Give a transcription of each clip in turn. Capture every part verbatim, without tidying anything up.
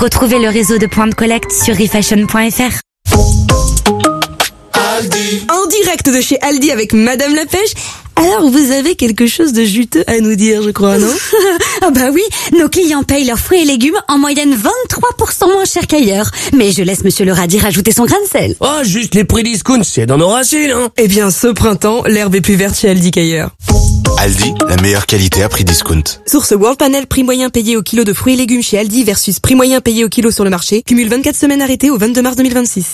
Retrouvez le réseau de points de collecte sur refashion point f r. Aldi. En direct de chez Aldi avec Madame la Pêche. Alors, vous avez quelque chose de juteux à nous dire, je crois, non? Ah bah oui, nos clients payent leurs fruits et légumes en moyenne vingt-trois pour cent moins cher qu'ailleurs. Mais je laisse Monsieur le Radis rajouter son grain de sel. Oh, juste les prix discount, c'est dans nos racines, hein. Eh bien, ce printemps, l'herbe est plus verte chez Aldi qu'ailleurs. Aldi, la meilleure qualité à prix discount. Source World Panel, prix moyen payé au kilo de fruits et légumes chez Aldi versus prix moyen payé au kilo sur le marché. Cumule vingt-quatre semaines arrêtées au vingt-deux mars deux mille vingt-six.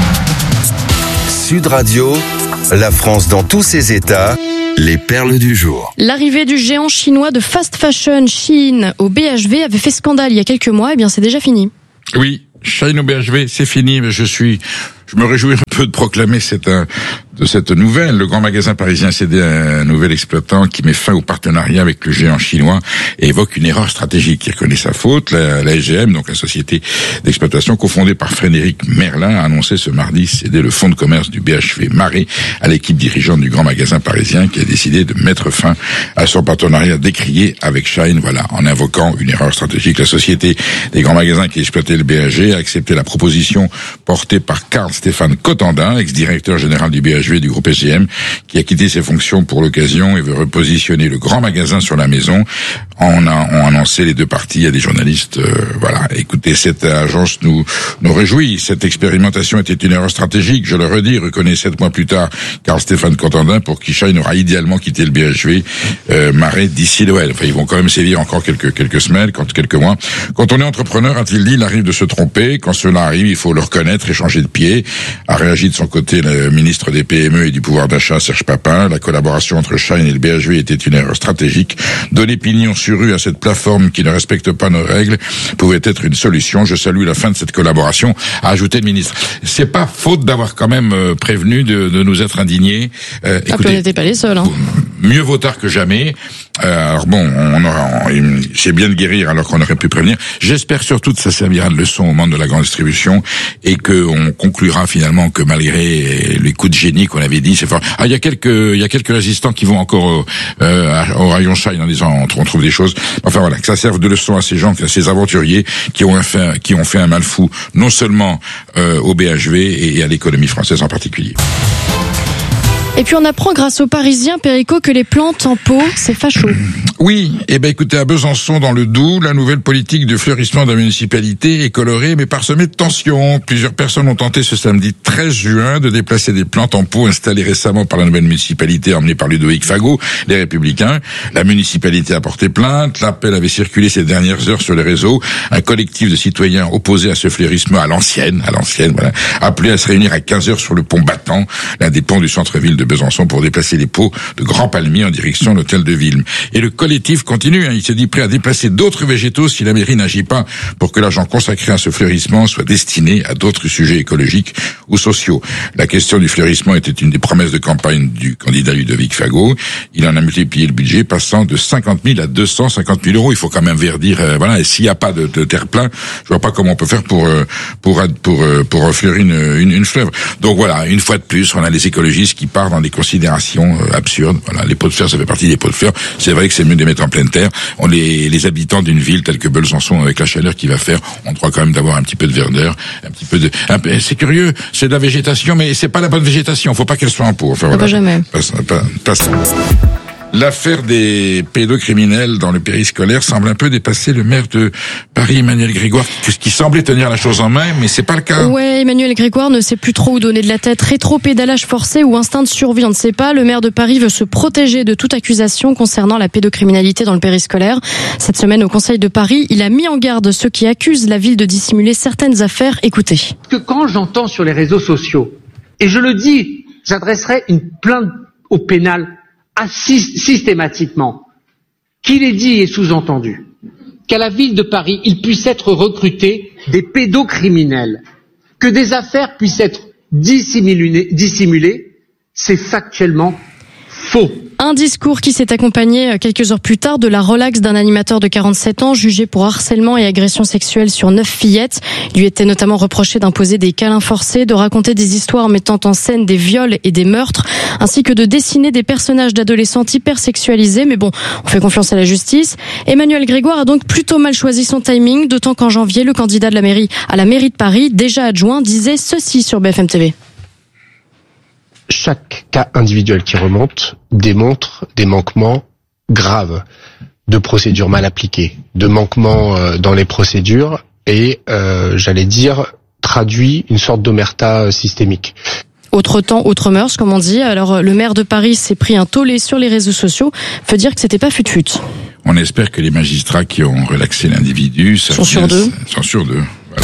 Sud Radio, la France dans tous ses états, les perles du jour. L'arrivée du géant chinois de fast fashion Shein au B H V avait fait scandale il y a quelques mois, et bien c'est déjà fini. Oui, Shein au B H V, c'est fini, mais je suis, je me réjouis un peu de proclamer cette, de cette nouvelle. Le grand magasin parisien a cédé à un nouvel exploitant qui met fin au partenariat avec le géant chinois et évoque une erreur stratégique. Il reconnaît sa faute. La, la S G M, donc la société d'exploitation cofondée par Frédéric Merlin, a annoncé ce mardi céder le fonds de commerce du B H V Marais à l'équipe dirigeante du grand magasin parisien qui a décidé de mettre fin à son partenariat décrié avec Shein. Voilà, en invoquant une erreur stratégique. La société des grands magasins qui exploitait le B H V a accepté la proposition portée par Karl Stéphane Cotandin, ex-directeur général du B H V du groupe S G M, qui a quitté ses fonctions pour l'occasion et veut repositionner le grand magasin sur la maison. On a, on a annoncé les deux parties à des journalistes. Euh, voilà, écoutez, cette agence nous nous réjouit. Cette expérimentation était une erreur stratégique, je le redis, reconnaît sept mois plus tard Karl Stéphane Cotandin, pour qui Shein aura idéalement quitté le B H V euh, Marais d'ici Noël. Enfin, ils vont quand même sévir encore quelques quelques semaines, quand quelques mois. Quand on est entrepreneur, a-t-il dit, il arrive de se tromper. Quand cela arrive, il faut le reconnaître et changer de pied. A réagi de son côté le ministre des P M E et du pouvoir d'achat, Serge Papin. La collaboration entre Shein et le B H V était une erreur stratégique. Donner pignon sur rue à cette plateforme qui ne respecte pas nos règles pouvait être une solution. Je salue la fin de cette collaboration, a ajouté le ministre. C'est pas faute d'avoir quand même euh, prévenu de, de nous être indignés. Euh, ah, écoutez, on n'était pas les seuls. Hein. Mieux vaut tard que jamais. Euh, alors bon, on aura, on, c'est bien de guérir alors qu'on aurait pu prévenir. J'espère surtout que ça servira de leçon au monde de la grande distribution et que on conclura finalement que malgré les coups de génie qu'on avait dit, c'est fort. Ah, il y a quelques, il y a quelques résistants qui vont encore au, euh, au rayon Shein en disant on, on trouve des choses. Enfin voilà, que ça serve de leçon à ces gens, à ces aventuriers qui ont fait, qui ont fait un mal fou non seulement euh, au B H V et à l'économie française en particulier. Et puis on apprend grâce aux Parisiens, Perico, que les plantes en pot, c'est facho. Oui, eh ben écoutez, à Besançon, dans le Doubs, la nouvelle politique de fleurissement de la municipalité est colorée mais parsemée de tensions. Plusieurs personnes ont tenté ce samedi treize juin de déplacer des plantes en pot installées récemment par la nouvelle municipalité emmenée par Ludovic Fagot, les Républicains. La municipalité a porté plainte. L'appel avait circulé ces dernières heures sur les réseaux. Un collectif de citoyens opposés à ce fleurissement à l'ancienne, à l'ancienne, voilà, appelé à se réunir à quinze heures sur le pont Battant, l'un des ponts du centre-ville de Besançon, pour déplacer les pots de grands palmiers en direction de l'hôtel de ville. Et le collectif continue, hein, il s'est dit prêt à déplacer d'autres végétaux si la mairie n'agit pas pour que l'argent consacré à ce fleurissement soit destiné à d'autres sujets écologiques ou sociaux. La question du fleurissement était une des promesses de campagne du candidat Ludovic Fagot. Il en a multiplié le budget, passant de cinquante mille à deux cent cinquante mille euros. Il faut quand même verdir, euh, voilà, et s'il n'y a pas de, de terre-plein, je vois pas comment on peut faire pour euh, pour pour pour, pour fleurir une, une, une fleuve. Donc voilà, une fois de plus, on a les écologistes qui partent dans des considérations euh, absurdes. Voilà, les pots de fleurs, ça fait partie des pots de fleurs. C'est vrai que c'est mieux de les mettre en pleine terre. On les, les habitants d'une ville telle que Besançon, avec la chaleur qu'il va faire, on doit quand même d'avoir un petit peu de verdeur, un petit peu de. Un, c'est curieux, c'est de la végétation, mais c'est pas la bonne végétation. Faut pas qu'elle soit en pot. Enfin, voilà. Pas jamais. Pas, pas, pas ça. L'affaire des pédocriminels dans le périscolaire semble un peu dépasser le maire de Paris, Emmanuel Grégoire, qui semblait tenir la chose en main, mais c'est pas le cas. Ouais, Emmanuel Grégoire ne sait plus trop où donner de la tête. Rétro-pédalage forcé ou instinct de survie, on ne sait pas. Le maire de Paris veut se protéger de toute accusation concernant la pédocriminalité dans le périscolaire. Cette semaine, au Conseil de Paris, il a mis en garde ceux qui accusent la ville de dissimuler certaines affaires. Écoutez. Que quand j'entends sur les réseaux sociaux, et je le dis, j'adresserai une plainte au pénal systématiquement, qu'il est dit et sous-entendu qu'à la ville de Paris, il puisse être recruté des pédocriminels, que des affaires puissent être dissimulées, dissimulées, c'est factuellement faux. Un discours qui s'est accompagné quelques heures plus tard de la relaxe d'un animateur de quarante-sept ans jugé pour harcèlement et agression sexuelle sur neuf fillettes. Il lui était notamment reproché d'imposer des câlins forcés, de raconter des histoires mettant en scène des viols et des meurtres, ainsi que de dessiner des personnages d'adolescentes hypersexualisés. Mais bon, on fait confiance à la justice. Emmanuel Grégoire a donc plutôt mal choisi son timing, d'autant qu'en janvier, le candidat de la mairie à la mairie de Paris, déjà adjoint, disait ceci sur B F M T V. Chaque cas individuel qui remonte démontre des manquements graves, de procédures mal appliquées, de manquements euh, dans les procédures et, euh, j'allais dire, traduit une sorte d'omerta systémique. Autre temps, autre mœurs, comme on dit. Alors, le maire de Paris s'est pris un tollé sur les réseaux sociaux. Faut dire que c'était pas fut-fut. On espère que les magistrats qui ont relaxé l'individu sont sur deux. Sont sur deux, voilà.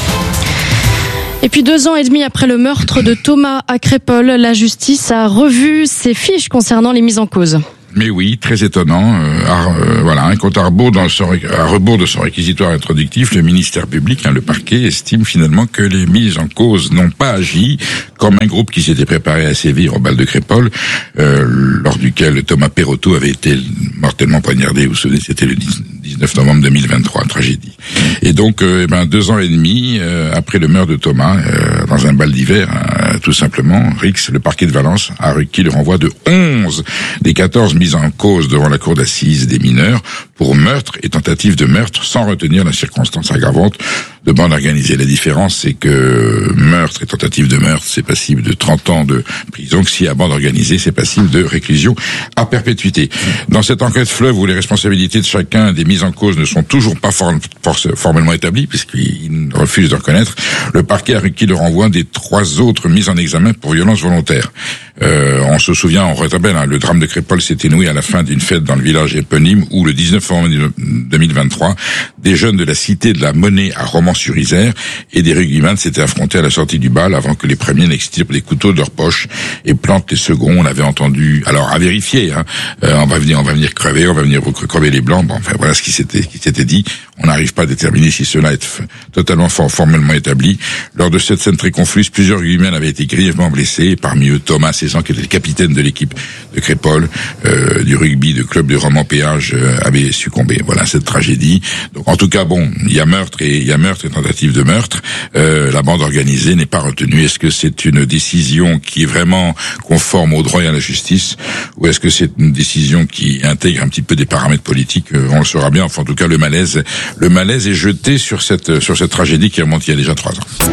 Et puis deux ans et demi après le meurtre de Thomas à Crépol, la justice a revu ses fiches concernant les mises en cause. Mais oui, très étonnant. Euh, à, euh, voilà, un compte à rebours, dans son, à rebours de son réquisitoire introductif, le ministère public, hein, le parquet, estime finalement que les mises en cause n'ont pas agi comme un groupe qui s'était préparé à sévir au bal de Crépol, euh, lors duquel Thomas Perotto avait été mortellement poignardé. Vous vous souvenez, c'était le dix-neuf novembre deux mille vingt-trois, tragédie. Et donc, euh, eh ben, deux ans et demi euh, après le meurtre de Thomas, euh, dans un bal d'hiver, euh, tout simplement, Rix, le parquet de Valence, a requis le renvoi de onze des quatorze mises en cause devant la cour d'assises des mineurs pour meurtre et tentative de meurtre sans retenir la circonstance aggravante de bande organisée. La différence, c'est que meurtre et tentative de meurtre, c'est passible de trente ans de prison, que si à bande organisée, c'est passible de réclusion à perpétuité. Dans cette enquête fleuve où les responsabilités de chacun des mises en cause ne sont toujours pas for- for- formellement établies, puisqu'ils refusent de reconnaître, le parquet a requis le renvoi des trois autres mises en examen pour violence volontaire. Euh, on se souvient, on rétabelle, hein, le drame de Crépol s'était noué à la fin d'une fête dans le village éponyme où le dix-neuf novembre deux mille vingt-trois, des jeunes de la cité de la Monnaie à Romans-sur-Isère et des rugbyman s'étaient affrontés à la sortie du bal avant que les premiers n'extirpent des couteaux de leur poche et plantent les seconds. On avait entendu, alors à vérifier, hein, euh, on va venir, on va venir crever, on va venir crever les blancs. Bon, enfin voilà ce qui s'était, qui s'était dit. On n'arrive pas à déterminer si cela est f- totalement for- formellement établi. Lors de cette scène très confuse, plusieurs rugbyman avaient été grièvement blessés, parmi eux Thomas, seize ans, qui était le capitaine de l'équipe de Crépol, euh, du rugby de club de Romans-Péage, euh, avait succombé. Voilà cette tragédie. Donc en tout cas, bon, il y a meurtre et il y a meurtre et tentative de meurtre. Euh, la bande organisée n'est pas retenue. Est-ce que c'est une décision qui est vraiment conforme au droit et à la justice, ou est-ce que c'est une décision qui intègre un petit peu des paramètres politiques? euh, On le saura bien. Enfin, en tout cas, le malaise, le malaise est jeté sur cette sur cette tragédie qui remonte il y a déjà trois ans.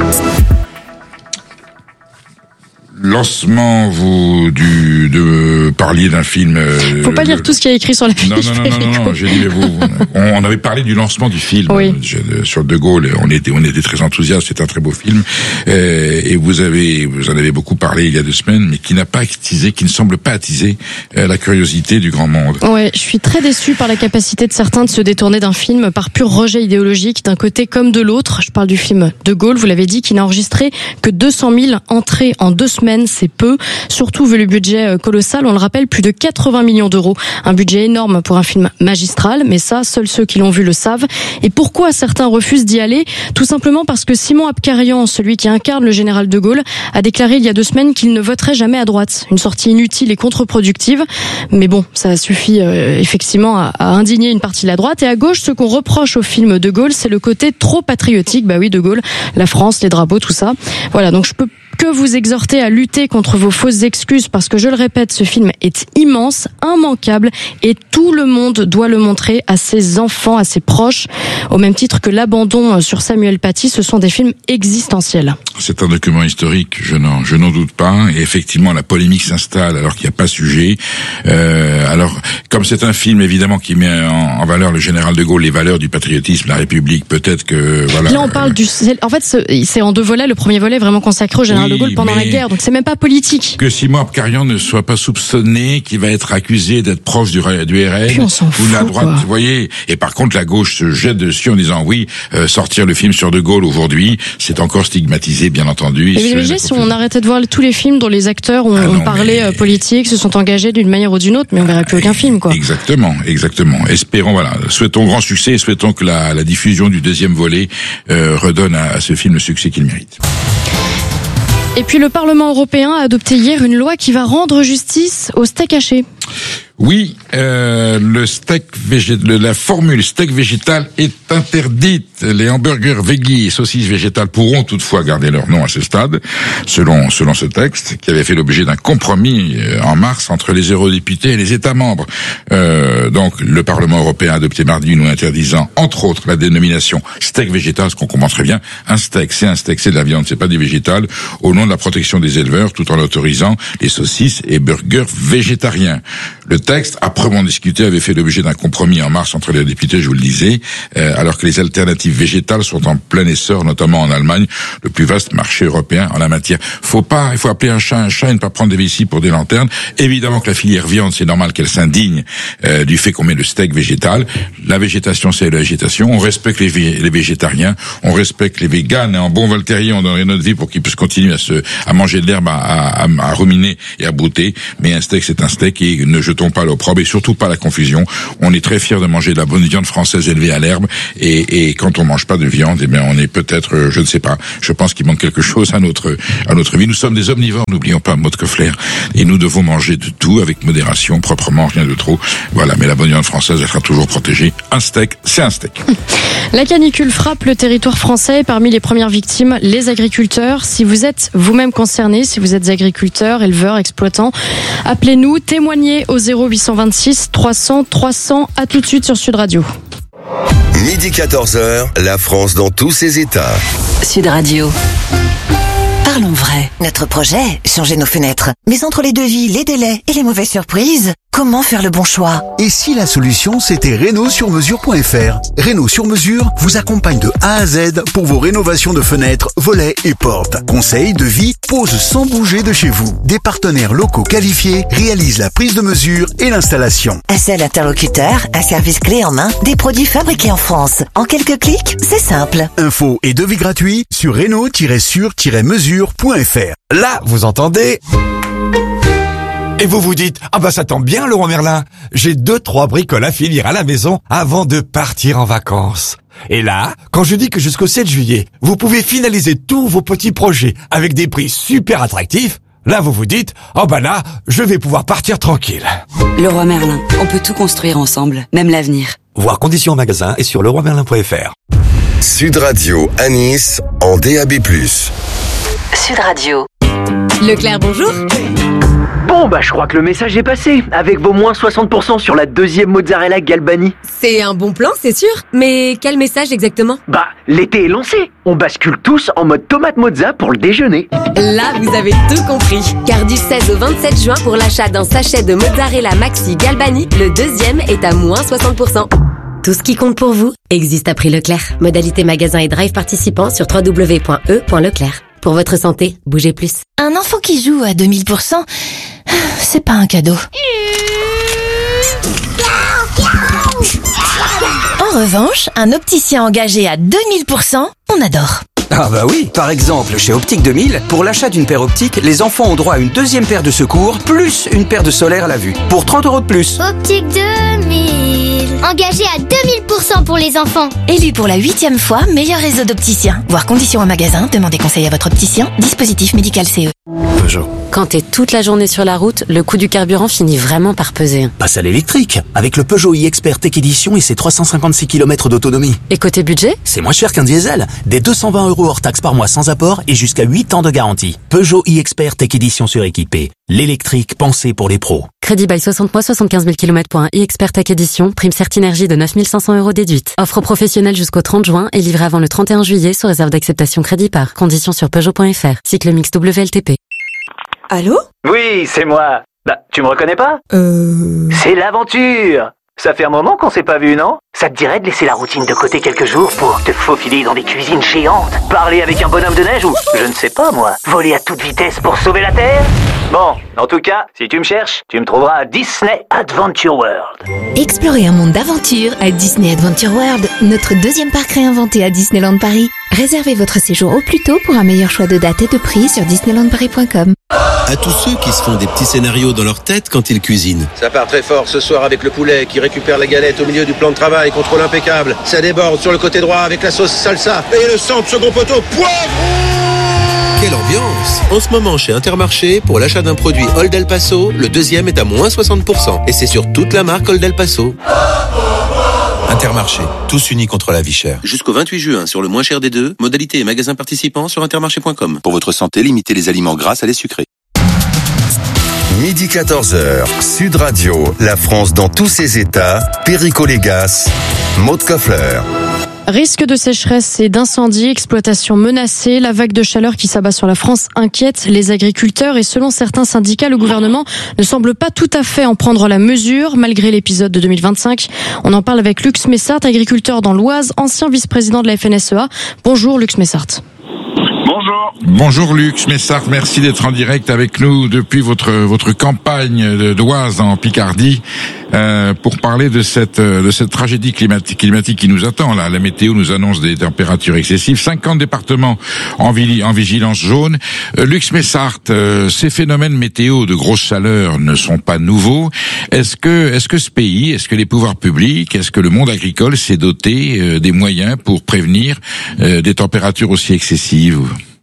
Lancement, vous du de parliez d'un film. Euh, Faut pas le, lire tout ce qu'il y a écrit sur la fiche. Non, non, non, non, non, non, j'ai dit, vous, on, on avait parlé du lancement du film, oui. euh, sur De Gaulle. On était, on était très enthousiastes. C'est un très beau film. Euh, et vous avez, vous en avez beaucoup parlé il y a deux semaines, mais qui n'a pas attisé, qui ne semble pas attiser euh, la curiosité du grand monde. Ouais, je suis très déçue par la capacité de certains de se détourner d'un film par pur rejet idéologique, d'un côté comme de l'autre. Je parle du film De Gaulle, vous l'avez dit, qui n'a enregistré que deux cent mille entrées en deux semaines. C'est peu, surtout vu le budget colossal, on le rappelle, plus de quatre-vingts millions d'euros. Un budget énorme pour un film magistral, mais ça, seuls ceux qui l'ont vu le savent. Et pourquoi certains refusent d'y aller? Tout simplement parce que Simon Abkarian, celui qui incarne le général de Gaulle, a déclaré il y a deux semaines qu'il ne voterait jamais à droite. Une sortie inutile et contre-productive. Mais bon, ça suffit euh, effectivement à, à indigner une partie de la droite. Et à gauche, ce qu'on reproche au film de Gaulle, c'est le côté trop patriotique. Bah oui, de Gaulle, la France, les drapeaux, tout ça. Voilà, donc je peux que vous exhorter à lutter contre vos fausses excuses parce que, je le répète, ce film est immense, immanquable et tout le monde doit le montrer à ses enfants, à ses proches, au même titre que l'abandon sur Samuel Paty. Ce sont des films existentiels. C'est un document historique, je n'en, je n'en doute pas. Et effectivement, la polémique s'installe alors qu'il n'y a pas sujet. Euh, alors, comme c'est un film évidemment qui met en, en valeur le général de Gaulle, les valeurs du patriotisme, la République, peut-être que voilà. Là, on parle du. En fait, c'est en deux volets. Le premier volet est vraiment consacré au général oui, de Gaulle pendant la guerre, donc c'est même pas politique. Que Simon Abkarian ne soit pas soupçonné, qu'il va être accusé d'être proche du, du R N Puis on s'en ou fout, de la droite, quoi. vous voyez. Et par contre, la gauche se jette dessus en disant oui, euh, sortir le film sur De Gaulle aujourd'hui, c'est encore stigmatisé, bien entendu. Et vous imaginez si on arrêtait de voir tous les films dont les acteurs ont, ah non, ont parlé mais... politique, se sont engagés d'une manière ou d'une autre, mais on verrait plus aucun film, quoi. Exactement, exactement. Espérons, voilà, souhaitons grand succès, et souhaitons que la, la diffusion du deuxième volet euh, redonne à, à ce film le succès qu'il mérite. Et puis le Parlement européen a adopté hier une loi qui va rendre justice au steak haché. Oui, euh, le steak végé... la formule steak végétal est interdite. Les hamburgers veggie et saucisses végétales pourront toutefois garder leur nom à ce stade, selon selon ce texte, qui avait fait l'objet d'un compromis en mars entre les eurodéputés et les États membres. Euh, donc, le Parlement européen a adopté mardi une loi interdisant, entre autres, la dénomination steak végétal, ce qu'on comprend très bien. Un steak, c'est un steak, c'est de la viande, c'est pas du végétal, au nom de la protection des éleveurs, tout en autorisant les saucisses et burgers végétariens. Le texte, âprement discuté, avait fait l'objet d'un compromis en mars entre les députés, je vous le disais, euh, alors que les alternatives végétales sont en plein essor, notamment en Allemagne, le plus vaste marché européen en la matière. Faut pas, il faut appeler un chat un chat et ne pas prendre des vessies pour des lanternes. Évidemment que la filière viande, c'est normal qu'elle s'indigne euh, du fait qu'on met le steak végétal. La végétation, c'est la végétation. On respecte les, vé- les végétariens, on respecte les véganes, et en bon voltaire, on donnerait notre vie pour qu'ils puissent continuer à se, à manger de l'herbe, à, à, à ruminer et à brouter. Mais un steak, c'est un steak, et ne jetons pas l'opprobre et surtout pas la confusion. On est très fiers de manger de la bonne viande française élevée à l'herbe, et, et quand on mange pas de viande, eh bien on est peut-être, je ne sais pas, je pense qu'il manque quelque chose à notre à notre vie. Nous sommes des omnivores, n'oublions pas Maud Koffler, et nous devons manger de tout avec modération, proprement, rien de trop. Voilà, mais la bonne viande française, elle sera toujours protégée. Un steak, c'est un steak. La canicule frappe le territoire français. Parmi les premières victimes, les agriculteurs. Si vous êtes vous-même concerné, si vous êtes agriculteur, éleveur, exploitant, appelez-nous, témoignez au zéro huit cent vingt-six trois cents trois cents. À tout de suite sur Sud Radio. Midi quatorze heures, la France dans tous ses états. Sud Radio. Parlons vrai. Notre projet, changer nos fenêtres. Mais entre les devis, les délais et les mauvaises surprises, comment faire le bon choix? Et si la solution, c'était Réno sur mesure point F R? Réno sur mesure vous accompagne de A à Z pour vos rénovations de fenêtres, volets et portes. Conseils, devis, pose sans bouger de chez vous. Des partenaires locaux qualifiés réalisent la prise de mesure et l'installation. Un seul interlocuteur, un service clé en main, des produits fabriqués en France. En quelques clics, c'est simple. Infos et devis gratuits sur réno tiret sur tiret mesure point F R. Là, vous entendez? Et vous vous dites, ah bah ça tombe bien Leroy Merlin, j'ai deux trois bricoles à finir à la maison avant de partir en vacances. Et là, quand je dis que jusqu'au sept juillet, vous pouvez finaliser tous vos petits projets avec des prix super attractifs, là vous vous dites, oh bah là, je vais pouvoir partir tranquille. Leroy Merlin, on peut tout construire ensemble, même l'avenir. Voir conditions en magasin et sur leroy merlin point F R. Sud Radio à Nice en D A B plus. Sud Radio. Leclerc, bonjour. Bon, bah je crois que le message est passé, avec vos moins soixante pour cent sur la deuxième mozzarella Galbani. C'est un bon plan, c'est sûr. Mais quel message exactement? Bah, l'été est lancé. On bascule tous en mode tomate mozza pour le déjeuner. Là, vous avez tout compris. Car du seize au vingt-sept juin, pour l'achat d'un sachet de mozzarella maxi Galbani, le deuxième est à moins soixante pour cent. Tout ce qui compte pour vous existe à prix Leclerc. Modalité magasin et drive participants sur w w w point e point leclerc. Pour votre santé, bougez plus. Un enfant qui joue à deux mille pour cent, c'est pas un cadeau. En revanche, un opticien engagé à deux mille pour cent, on adore. Ah bah oui, par exemple, chez Optique deux mille, pour l'achat d'une paire optique, les enfants ont droit à une deuxième paire de secours, plus une paire de solaire à la vue, pour trente euros de plus. Optique deux mille, engagé à deux mille pour cent pour les enfants. Élu pour la huitième fois, meilleur réseau d'opticiens. Voir conditions en magasin, demandez conseil à votre opticien. Dispositif médical C E. Peugeot. Quand t'es toute la journée sur la route, le coût du carburant finit vraiment par peser. Passe à l'électrique, avec le Peugeot e-Expert Tech Edition et ses trois cent cinquante-six kilomètres d'autonomie. Et côté budget? C'est moins cher qu'un diesel. Des deux cent vingt euros hors taxe par mois sans apport et jusqu'à huit ans de garantie. Peugeot e-Expert Tech Edition suréquipé. L'électrique pensé pour les pros. Crédit bail soixante mois, soixante-quinze mille kilomètres pour un e-Expert Tech Edition. Prime Certinergie de neuf mille cinq cents euros déduite. Offre professionnelle jusqu'au trente juin et livré avant le trente et un juillet sous réserve d'acceptation crédit par. Conditions sur Peugeot point F R. Cycle mix W L T P. Allô? Oui, c'est moi. Bah, tu me reconnais pas? Euh... C'est l'aventure. Ça fait un moment qu'on s'est pas vu, non? Ça te dirait de laisser la routine de côté quelques jours pour te faufiler dans des cuisines géantes, parler avec un bonhomme de neige ou, je ne sais pas moi, voler à toute vitesse pour sauver la Terre? Bon, en tout cas, si tu me cherches, tu me trouveras à Disney Adventure World. Explorez un monde d'aventure à Disney Adventure World, notre deuxième parc réinventé à Disneyland Paris. Réservez votre séjour au plus tôt pour un meilleur choix de date et de prix sur disneyland paris point com. À tous ceux qui se font des petits scénarios dans leur tête quand ils cuisinent. Ça part très fort ce soir avec le poulet qui récupère la galette au milieu du plan de travail, contrôle impeccable. Ça déborde sur le côté droit avec la sauce salsa et le centre second poteau poivre. Quelle ambiance! En ce moment, chez Intermarché, pour l'achat d'un produit Old El Paso, le deuxième est à moins soixante pour cent. Et c'est sur toute la marque Old El Paso. Intermarché, tous unis contre la vie chère. Jusqu'au vingt-huit juin, sur le moins cher des deux, modalité et magasins participants sur intermarché point com. Pour votre santé, limitez les aliments gras à les sucrés. Midi quatorze heures, Sud Radio, la France dans tous ses états, Perico Légas, Maud Koffler. Risque de sécheresse et d'incendie, exploitation menacée, la vague de chaleur qui s'abat sur la France inquiète les agriculteurs et selon certains syndicats, le gouvernement ne semble pas tout à fait en prendre la mesure malgré l'épisode de deux mille vingt-cinq. On en parle avec Lux Messart, agriculteur dans l'Oise, ancien vice-président de la F N S E A. Bonjour Lux Messart. Bonjour. Bonjour Lux Messart, merci d'être en direct avec nous depuis votre votre campagne d'Oise en Picardie euh, pour parler de cette de cette tragédie climatique climatique qui nous attend là. La météo nous annonce des températures excessives, cinquante départements en, vi, en vigilance jaune. Euh, Lux Messart, euh, ces phénomènes météo de grosse chaleur ne sont pas nouveaux. Est-ce que est-ce que ce pays, est-ce que les pouvoirs publics, est-ce que le monde agricole s'est doté euh, des moyens pour prévenir euh, des températures aussi excessives?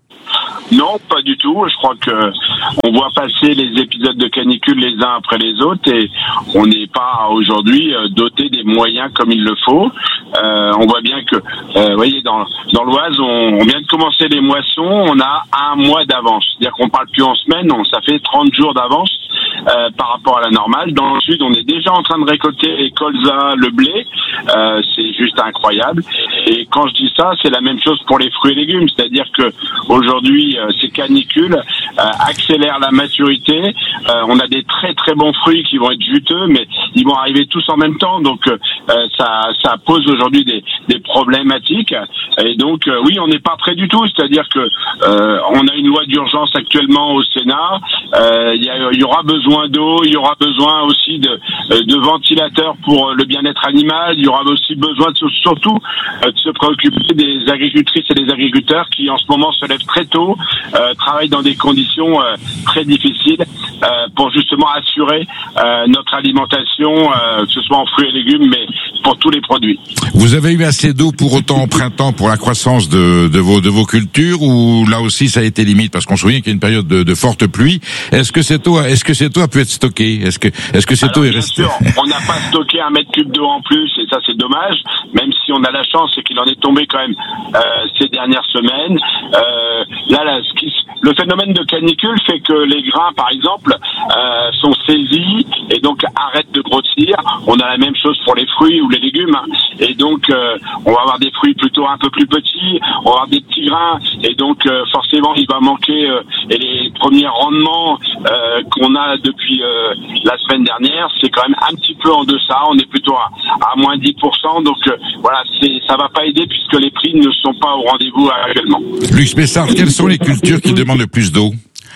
Non, pas du tout. Je crois que on voit passer les épisodes de canicule les uns après les autres et on n'est pas aujourd'hui doté des moyens comme il le faut. Euh, on voit bien que, euh, vous voyez, dans, dans l'Oise, on, on vient de commencer les moissons, on a un mois d'avance. C'est-à-dire qu'on parle plus en semaine, on, ça fait trente jours d'avance euh, par rapport à la normale. Dans le sud, on est déjà en train de récolter les colzas, le blé. Euh, c'est juste incroyable. Et quand je dis ça, c'est la même chose pour les fruits et légumes. C'est-à-dire que aujourd'hui, euh, ces canicules euh, accélèrent la maturité. Euh, on a des très très bons fruits qui vont être juteux, mais ils vont arriver tous en même temps. Donc euh, ça, ça pose aujourd'hui des, des problématiques. Et donc euh, oui, on n'est pas prêt du tout. C'est-à-dire que euh, on a une loi d'urgence actuellement au Sénat. Euh, il y, y aura besoin d'eau, il y aura besoin aussi de, de ventilateurs pour le bien-être animal. Il y aura aussi besoin de, surtout euh, de se préoccuper des agricultrices et des agriculteurs qui en ce moment se lèvent très tôt, euh, travaillent dans des conditions euh, très difficiles euh, pour justement assurer euh, notre alimentation, euh, que ce soit en fruits et légumes, mais pour tous les produits. Vous avez eu assez d'eau pour autant au printemps pour la croissance de, de vos de vos cultures, ou là aussi ça a été limite parce qu'on se souvient qu'il y a une période de, de forte pluie. Est-ce que cette eau, est-ce que cette eau a pu être stockée? Est-ce que est-ce que cette Alors, eau est bien restée? sûr, on n'a pas stocké un mètre cube d'eau en plus, et ça c'est dommage. Même si on a la chance, c'est qu'il en est tombé quand même euh, ces dernières semaines. Euh, là, là ce qui, le phénomène de canicule fait que les grains, par exemple, euh, sont saisis et donc arrêtent de grossir. On a la même chose pour les fruits ou les légumes, hein. Et donc euh, on va avoir des fruits plutôt un peu plus petits, on va avoir des petits grains, et donc euh, forcément il va manquer euh, et les premiers rendements euh, qu'on a depuis euh, la semaine dernière, c'est quand même un petit peu en deçà. On est plutôt à, à moins dix pour cent, donc euh, voilà, c'est, ça va pas aider puisque les prix ne sont pas au rendez-vous actuellement. Lux Messart, quelles sont les cultures qui demandent le plus d'eau,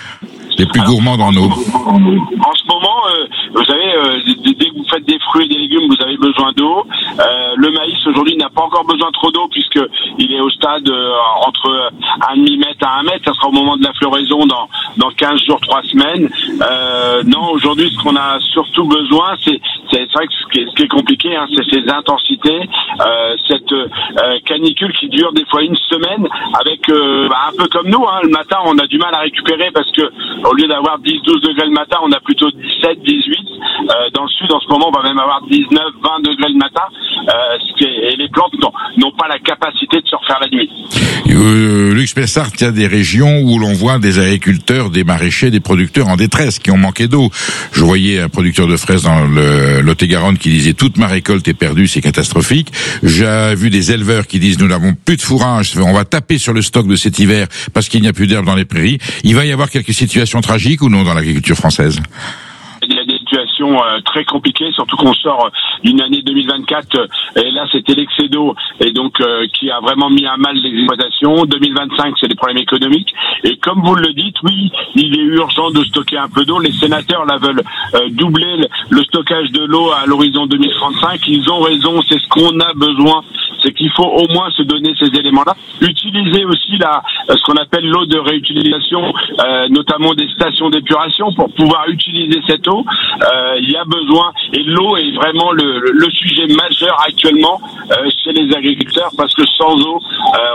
les plus gourmandes en eau? En ce moment, euh, vous savez, euh, dès, dès que vous faites des fruits et des légumes, vous avez besoin d'eau. Euh, le maïs aujourd'hui n'a pas encore besoin trop d'eau puisque il est au stade euh, entre un demi-mètre à un mètre. Ça sera au moment de la floraison dans dans quinze jours, trois semaines. Euh, non, aujourd'hui, ce qu'on a surtout besoin, c'est c'est, c'est vrai que ce qui est, ce qui est compliqué, hein, c'est ces intensités, euh, cette euh, canicule qui dure des fois une semaine, avec euh, bah, un peu comme nous, hein, le matin, on a du mal à récupérer parce que au lieu d'avoir dix douze degrés le matin, on a plutôt dix-sept dix-huit. Euh, dans le sud, en ce moment, on va même avoir dix-neuf vingt degrés le matin. Euh, ce qui est, et les plantes n'ont, n'ont pas la capacité de se refaire la nuit. Euh, Lux Messart, il y a des régions où l'on voit des agriculteurs, des maraîchers, des producteurs en détresse qui ont manqué d'eau. Je voyais un producteur de fraises dans le Lot-et-Garonne qui disait toute ma récolte est perdue, c'est catastrophique. J'ai vu des éleveurs qui disent nous n'avons plus de fourrage, on va taper sur le stock de cet hiver parce qu'il n'y a plus d'herbe dans les prairies. Il va y avoir quelques situations tragiques ou non dans l'agriculture française? Il y a des situations euh, très compliquées, surtout qu'on sort d'une année deux mille vingt-quatre, euh, et là c'était l'excès d'eau, et donc euh, qui a vraiment mis à mal les exploitations. deux mille vingt-cinq, c'est des problèmes économiques, et comme vous le dites, oui, il est urgent de stocker un peu d'eau. Les sénateurs là veulent euh, doubler le, le stockage de l'eau à l'horizon deux mille trente-cinq. Ils ont raison, c'est ce qu'on a besoin. C'est qu'il faut au moins se donner ces éléments-là. Utiliser aussi la, ce qu'on appelle l'eau de réutilisation, euh, notamment des stations d'épuration pour pouvoir utiliser cette eau. Euh, il y a besoin, et l'eau est vraiment le, le, le sujet majeur actuellement euh, chez les agriculteurs parce que sans eau, euh,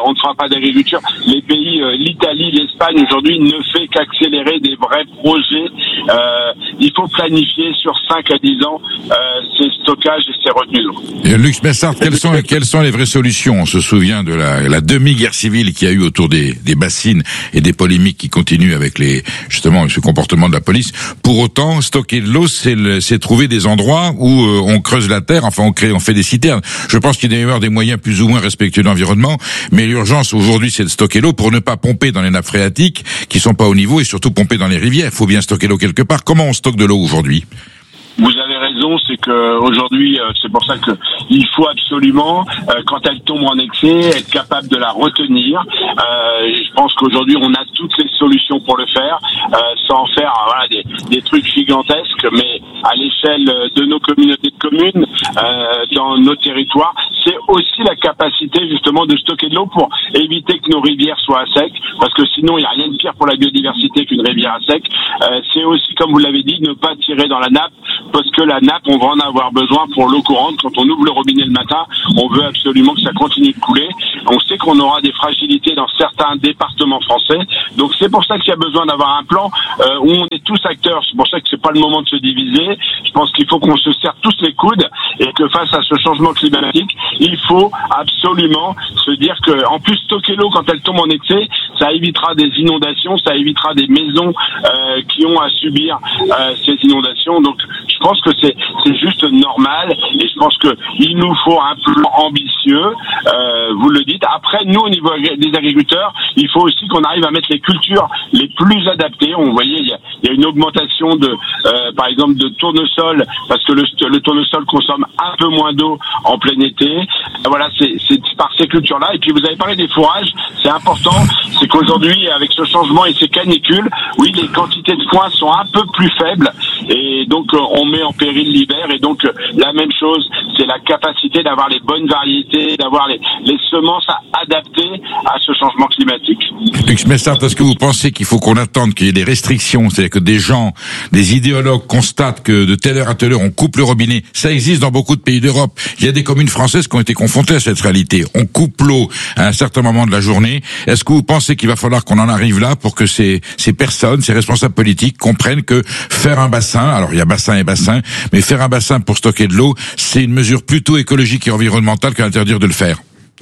on ne fera pas d'agriculture. Les pays, euh, l'Italie, l'Espagne aujourd'hui ne fait qu'accélérer des vrais projets. Euh, il faut planifier sur cinq à dix ans euh, ces stockages et ces retenues d'eau. Et Luc Messard, quelles sont, quelles sont les vraies solutions? On se souvient de la, la demi-guerre civile qu'il y a eu autour des, des bassines et des polémiques qui continuent avec les, justement, ce comportement de la police. Pour autant, stocker de l'eau, c'est, le, c'est trouver des endroits où euh, on creuse la terre, enfin on crée, on fait des citernes. Je pense qu'il doit y avoir des moyens plus ou moins respectueux de l'environnement, mais l'urgence aujourd'hui, c'est de stocker l'eau pour ne pas pomper dans les nappes phréatiques qui sont pas au niveau et surtout pomper dans les rivières. Il faut bien stocker l'eau quelque part. Comment on stocke de l'eau aujourd'hui? Vous avez raison, c'est que aujourd'hui, euh, c'est pour ça que il faut absolument, euh, quand elle tombe en excès, être capable de la retenir. Euh, je pense qu'aujourd'hui, on a toutes les solutions pour le faire, euh, sans faire euh, voilà, des, des trucs gigantesques, mais à l'échelle de nos communautés de communes, euh, dans nos territoires, c'est aussi la capacité justement de stocker de l'eau pour éviter que nos rivières soient à sec, parce que sinon, il n'y a rien de pire pour la biodiversité qu'une rivière à sec. Euh, c'est aussi, comme vous l'avez dit, ne pas tirer dans la nappe, parce que la nappe, on va en avoir besoin pour l'eau courante. Quand on ouvre le robinet le matin, on veut absolument que ça continue de couler. On sait qu'on aura des fragilités dans certains départements français. Donc c'est pour ça qu'il y a besoin d'avoir un plan euh, où on est tous acteurs. C'est pour ça que c'est pas le moment de se diviser. Je pense qu'il faut qu'on se serre tous les coudes et que face à ce changement climatique, il faut absolument se dire que, en plus, stocker l'eau quand elle tombe en excès, ça évitera des inondations, ça évitera des maisons euh, qui ont à subir euh, ces inondations. Donc je pense que c'est c'est juste normal et je pense que il nous faut un plan ambitieux. Euh, vous le dites. Après, nous au niveau des agriculteurs, il faut aussi qu'on arrive à mettre les cultures les plus adaptées. On voyait il y a, il y a une augmentation de, euh, par exemple, de tournesol parce que le, le tournesol consomme un peu moins d'eau en plein été. Voilà, c'est c'est par ces cultures-là. Et puis vous avez parlé des fourrages. C'est important. C'est qu'aujourd'hui, avec ce changement et ces canicules, oui, les quantités de foin sont un peu plus faibles et donc euh, on met en péril l'hiver. Et donc euh, la même chose, c'est la capacité d'avoir les bonnes variétés, d'avoir les, les semences adaptées à ce changement climatique. Luc Messard, est-ce que vous pensez qu'il faut qu'on attende qu'il y ait des restrictions, c'est-à-dire que des gens, des idéologues constatent que de telle heure à telle heure on coupe le robinet? Ça existe dans beaucoup de pays d'Europe. Il y a des communes françaises qui ont été confrontées à cette réalité. On coupe l'eau à un certain moment de la journée. Est-ce que vous pensez qu'il va falloir qu'on en arrive là pour que ces, ces personnes, ces responsables politiques comprennent que faire un bassin, alors il y a bassin et bassin, mais faire un bassin pour stocker de l'eau, c'est une mesure plutôt écologique et environnementale qu'interdire de le faire?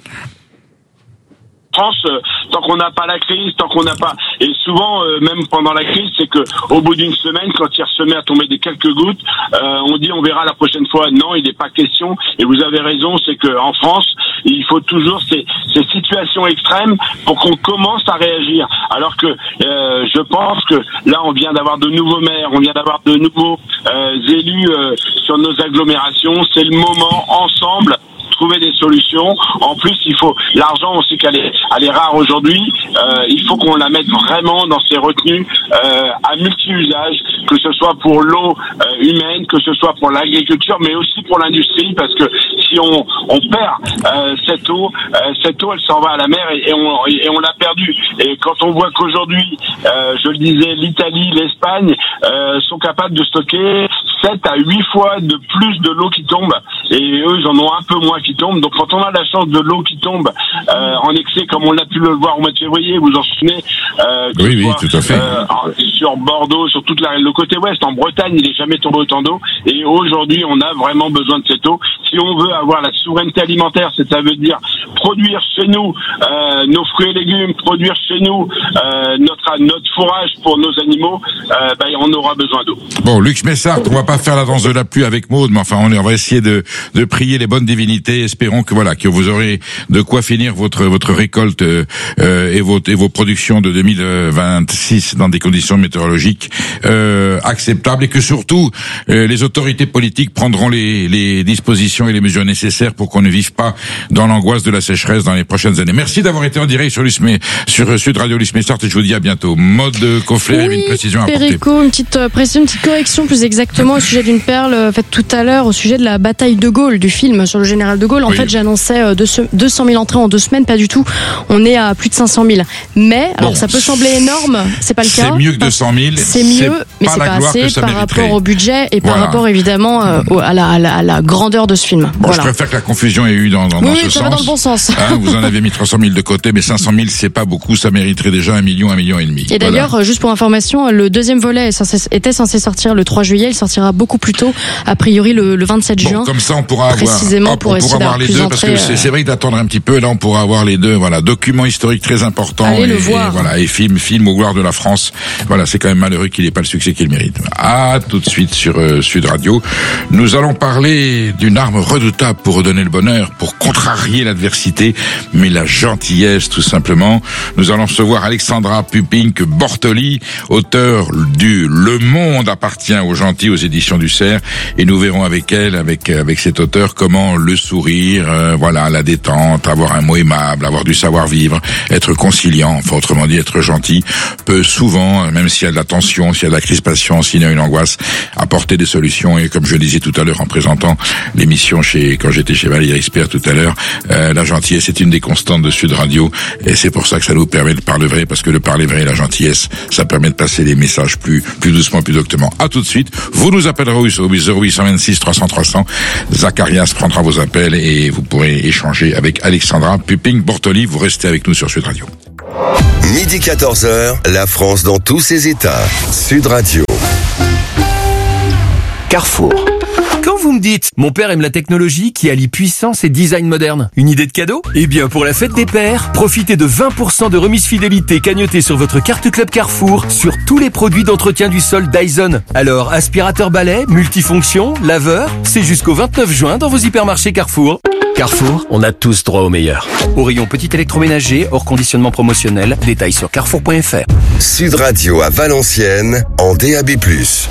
France, euh, tant qu'on n'a pas la crise, tant qu'on n'a pas, et souvent euh, même pendant la crise, c'est que au bout d'une semaine, quand il se met à tomber des quelques gouttes, euh, on dit on verra la prochaine fois. Non, il n'est pas question. Et vous avez raison, c'est que en France, il faut toujours ces, ces situations extrêmes pour qu'on commence à réagir. Alors que euh, je pense que là, on vient d'avoir de nouveaux maires, on vient d'avoir de nouveaux euh, élus euh, sur nos agglomérations. C'est le moment ensemble. Trouver des solutions. En plus, il faut l'argent, on sait qu'elle est, elle est rare aujourd'hui. Euh, il faut qu'on la mette vraiment dans ces retenues euh, à multi-usage, que ce soit pour l'eau euh, humaine, que ce soit pour l'agriculture, mais aussi pour l'industrie, parce que si on, on perd euh, cette eau, euh, cette eau, elle s'en va à la mer et, et on, et on l'a perdue. Et quand on voit qu'aujourd'hui, euh, je le disais, l'Italie, l'Espagne euh, sont capables de stocker sept à huit fois de plus de l'eau qui tombe, et eux, ils en ont un peu moins qui tombe. Donc quand on a la chance de l'eau qui tombe euh, en excès, comme on l'a pu le voir au mois de février, vous en souvenez euh, Oui, oui, tout à fait. Euh, sur Bordeaux, sur toute la, le côté ouest, en Bretagne, il n'est jamais tombé autant d'eau. Et aujourd'hui, on a vraiment besoin de cette eau. Si on veut avoir la souveraineté alimentaire, c'est ça veut dire produire chez nous euh, nos fruits et légumes, produire chez nous euh, notre notre fourrage pour nos animaux, euh, ben, on aura besoin d'eau. Bon, Luc Messard, on va pas faire la danse de la pluie avec Maud, mais enfin, on, on va essayer de, de prier les bonnes divinités. Espérons que voilà, que vous aurez de quoi finir votre votre récolte euh, et vos et vos productions de deux mille vingt-six dans des conditions météorologiques euh, acceptables, et que surtout euh, les autorités politiques prendront les les dispositions et les mesures nécessaires pour qu'on ne vive pas dans l'angoisse de la sécheresse dans les prochaines années. Merci d'avoir été en direct sur Luc sur Sud Radio Luc Messard, et je vous dis à bientôt. Maud Cofflet, oui, une précision à apporter. Perico, une petite euh, précision, une petite correction plus exactement au sujet d'une perle euh, faite tout à l'heure au sujet de la bataille de Gaulle, du film sur le général de Gaulle. En oui. fait, j'annonçais euh, deux cent mille entrées en deux semaines, pas du tout. On est à plus de cinq cent mille. Mais, alors bon, ça peut sembler énorme, c'est pas le cas. C'est mieux que deux cent mille. C'est mieux, mais c'est pas assez par rapport au budget et par ouais. rapport évidemment euh, à, la, à, la, à la grandeur de ce film. film. Bon, Voilà. je préfère que la confusion ait eu dans, dans, Oui, dans oui, ce ça sens. va dans le bon sens. Hein, vous en avez mis trois cent mille de côté, mais cinq cent mille, c'est pas beaucoup, ça mériterait déjà un million, un million et demi. Et d'ailleurs, Voilà. juste pour information, le deuxième volet est censé, était censé sortir le trois juillet, il sortira beaucoup plus tôt, a priori le, le vingt-sept juin. Comme ça, on pourra avoir, précisément hop, pour on essayer pourra avoir d'avoir les plus deux, parce que d'entrées, c'est, euh, c'est vrai que d'attendre un petit peu, là, on pourra avoir les deux, voilà, documents historiques très importants. Allez et, le voir. et voilà, et film, film au gloire de la France. Voilà, c'est quand même malheureux qu'il n'ait pas le succès qu'il mérite. Ah, tout de suite sur euh, Sud Radio. Nous allons parler d'une arme redoutable pour redonner le bonheur, pour contrarier l'adversité, mais la gentillesse, tout simplement. Nous allons recevoir Alexandra Pupink-Bortoli, auteure du Le Monde appartient aux gentils aux éditions du Cerf, et nous verrons avec elle, avec avec cet auteur, comment le sourire, euh, voilà, la détente, avoir un mot aimable, avoir du savoir-vivre, être conciliant, enfin autrement dit être gentil, peut souvent, même s'il y a de la tension, s'il y a de la crispation, s'il y a une angoisse, apporter des solutions. Et comme je le disais tout à l'heure en présentant l'émission chez quand j'étais chez Valérie Expert tout à l'heure, euh, la gentillesse est une des constantes de Sud Radio, et c'est pour ça que ça nous permet de parler vrai, parce que le parler vrai et la gentillesse, ça permet de passer les messages plus plus doucement, plus doctement. À tout de suite. Vous nous appellerez au zéro huit cent vingt-six trois cents trois cents. Zacharias prendra vos appels et vous pourrez échanger avec Alexandra Pupink-Bortoli. Vous restez avec nous sur Sud Radio. Midi quatorze heures, la France dans tous ses états. Sud Radio. Carrefour. Quand vous me dites « Mon père aime la technologie qui allie puissance et design moderne », une idée de cadeau ? Eh bien, pour la fête des pères, profitez de vingt pour cent de remise fidélité cagnotée sur votre carte Club Carrefour sur tous les produits d'entretien du sol Dyson. Alors, aspirateur balai, multifonction, laveur, c'est jusqu'au vingt-neuf juin dans vos hypermarchés Carrefour. Carrefour, on a tous droit au meilleur. Au rayon petit électroménager, hors conditionnement promotionnel, détails sur carrefour point f r. Sud Radio à Valenciennes en D A B plus.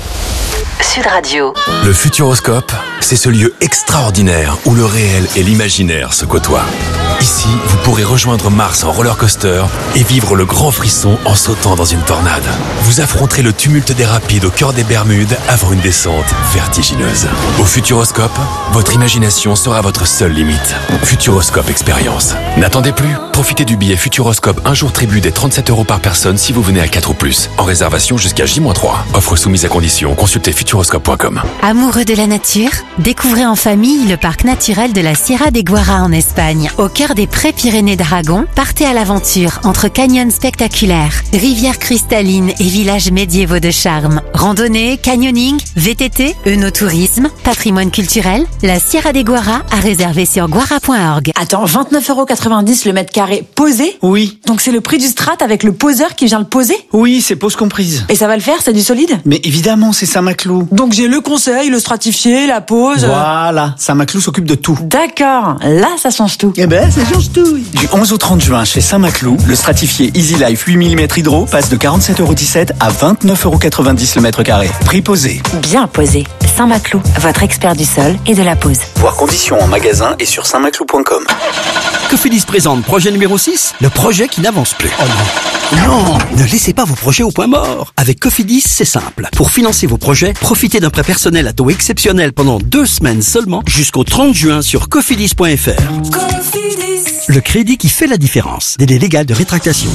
Sud Radio. Le Futuroscope, c'est ce lieu extraordinaire où le réel et l'imaginaire se côtoient. Ici, vous pourrez rejoindre Mars en roller coaster et vivre le grand frisson en sautant dans une tornade. Vous affronterez le tumulte des rapides au cœur des Bermudes avant une descente vertigineuse. Au Futuroscope, votre imagination sera votre seule limite. Futuroscope Expérience. N'attendez plus, profitez du billet Futuroscope un jour tribu des trente-sept euros par personne si vous venez à quatre ou plus. En réservation jusqu'à J moins trois. Offre soumise à condition, consultez futuroscope point com. Amoureux de la nature, découvrez en famille le parc naturel de la Sierra de Guara en Espagne. Au cœur des prés-Pyrénées d'Aragon, partez à l'aventure entre canyons spectaculaires, rivières cristallines et villages médiévaux de charme. Randonnée, canyoning, V T T, œnotourisme, patrimoine culturel, la Sierra de Guara à réserver sur guara point org. Attends, vingt-neuf euros quatre-vingt-dix le mètre carré posé ? Oui. Donc c'est le prix du strat avec le poseur qui vient le poser ? Oui, c'est pose comprise. Et ça va le faire, c'est du solide ? Mais évidemment, c'est Saint-Maclou. Donc j'ai le conseil, le stratifié, la pose... Voilà, Saint-Maclou s'occupe de tout. D'accord, là ça change tout. Eh ben, ça change tout. Du onze au trente juin chez Saint-Maclou, le stratifié Easy Life huit millimètres hydro passe de quarante-sept euros dix-sept à vingt-neuf euros quatre-vingt-dix le mètre carré. Prix posé. Bien posé. Saint-Maclou, votre expert du sol et de la pose. Voir conditions en magasin et sur saint maclou point com. Cofidis présente projet numéro six, le projet qui n'avance plus. Oh non. Non, ne laissez pas vos projets au point mort. Avec Cofidis, c'est simple. Pour financer vos projets, profitez d'un prêt personnel à taux exceptionnel pendant deux semaines seulement jusqu'au trente juin sur cofidis point f r. Cofidis. Le crédit qui fait la différence. Délai légal de rétractation.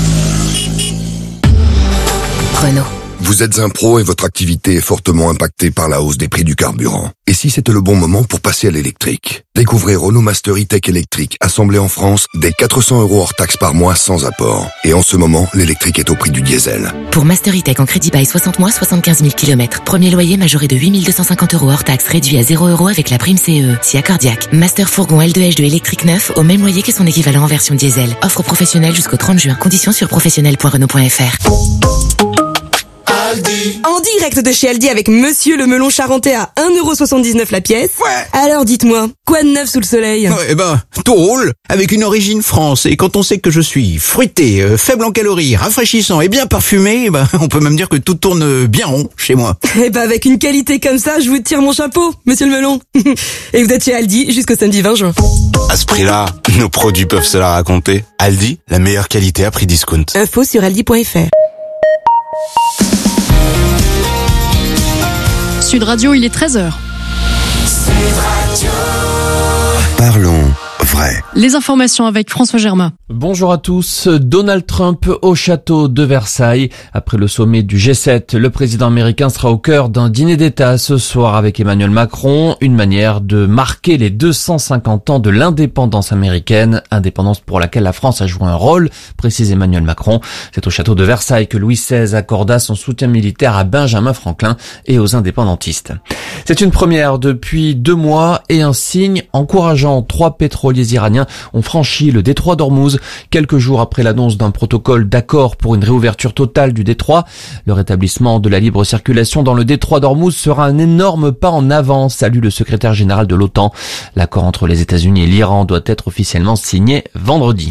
Renault. Vous êtes un pro et votre activité est fortement impactée par la hausse des prix du carburant. Et si c'était le bon moment pour passer à l'électrique? Découvrez Renault Master E-Tech électrique, assemblé en France, dès quatre cents euros hors taxe par mois sans apport. Et en ce moment, l'électrique est au prix du diesel. Pour Master E-Tech en crédit bail soixante mois, soixante-quinze mille kilomètres. Premier loyer majoré de huit mille deux cent cinquante euros hors taxe, réduit à zéro euros avec la prime C E E. Si accordiaque. Master fourgon L deux H deux électrique neuf au même loyer que son équivalent en version diesel. Offre professionnelle jusqu'au trente juin. Conditions sur professionnel point renault point f r. Aldi. En direct de chez Aldi avec Monsieur le melon charentais à un euro soixante-dix-neuf la pièce. Ouais. Alors dites-moi, quoi de neuf sous le soleil? Eh ben, tout roule, avec une origine France. Et quand on sait que je suis fruité, euh, faible en calories, rafraîchissant et bien parfumé, eh ben, on peut même dire que tout tourne bien rond chez moi. Eh ben, avec une qualité comme ça, je vous tire mon chapeau, Monsieur le melon. Et vous êtes chez Aldi jusqu'au samedi vingt juin. À ce prix-là, nos produits peuvent se la raconter. Aldi, la meilleure qualité à prix discount. Info sur aldi point f r. Sud Radio, il est treize heures. Parlons vrai. Les informations avec François Germain. Bonjour à tous. Donald Trump au château de Versailles. Après le sommet du G sept, le président américain sera au cœur d'un dîner d'État ce soir avec Emmanuel Macron. Une manière de marquer les deux cent cinquante ans de l'indépendance américaine. Indépendance pour laquelle la France a joué un rôle, précise Emmanuel Macron. C'est au château de Versailles que Louis seize accorda son soutien militaire à Benjamin Franklin et aux indépendantistes. C'est une première depuis deux mois et un signe encourageant. Trois pétroliers iraniens ont franchi le détroit d'Ormuz quelques jours après l'annonce d'un protocole d'accord pour une réouverture totale du détroit. Le rétablissement de la libre circulation dans le détroit d'Ormuz sera un énorme pas en avant, salue le secrétaire général de l'OTAN. L'accord entre les États-Unis et l'Iran doit être officiellement signé vendredi.